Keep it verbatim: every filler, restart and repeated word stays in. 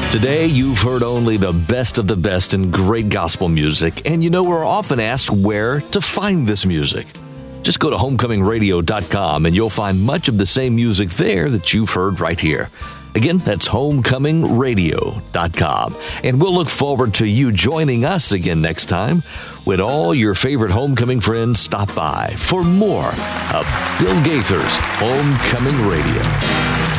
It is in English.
Today, you've heard only the best of the best in great gospel music, and you know we're often asked where to find this music. Just go to homecoming radio dot com and you'll find much of the same music there that you've heard right here. Again, that's homecoming radio dot com. And we'll look forward to you joining us again next time when all your favorite homecoming friends stop by for more of Bill Gaither's Homecoming Radio.